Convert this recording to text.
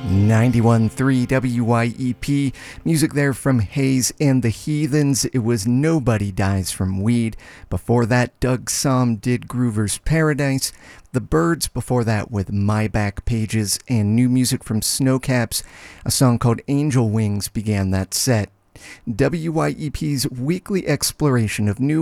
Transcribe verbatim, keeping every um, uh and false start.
ninety-one point three W Y E P. Music there from Hayes and the Heathens. It was Nobody Dies from Weed. Before that, Doug Somm did Groover's Paradise. The Byrds before that with My Back Pages, and new music from Snowcaps. A song called Angel Wings began that set. W Y E P's weekly exploration of new